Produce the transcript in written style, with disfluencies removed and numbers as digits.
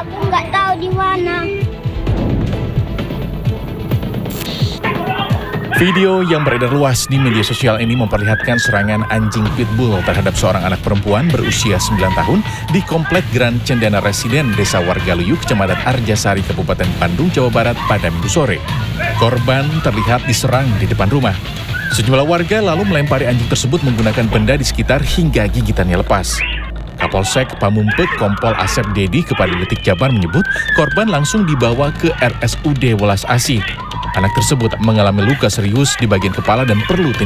aku nggak tahu di mana. Video yang beredar luas di media sosial ini memperlihatkan serangan anjing pitbull terhadap seorang anak perempuan berusia 9 tahun di Komplek Grand Cendana Residen Desa Wargaluyu, Kecamatan Arjasari, Kabupaten Bandung, Jawa Barat pada Minggu sore. Korban terlihat diserang di depan rumah. Sejumlah warga lalu melempari anjing tersebut menggunakan benda di sekitar hingga gigitannya lepas. Kapolsek Pamumpek Kompol Asep Dedi kepada Detik Jabar menyebut korban langsung dibawa ke RSUD Welas Asih. Anak tersebut mengalami luka serius di bagian kepala dan perlu tindakan